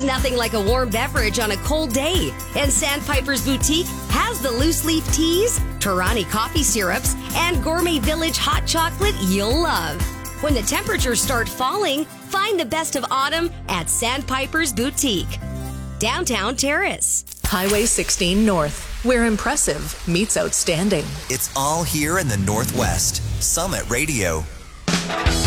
nothing like a warm beverage on a cold day, and Sandpiper's Boutique has the loose leaf teas, Torani coffee syrups, and Gourmet Village hot chocolate you'll love. When the temperatures start falling, find the best of autumn at Sandpiper's Boutique. Downtown Terrace. Highway 16 North, where impressive meets outstanding. It's all here in the Northwest. Summit Radio.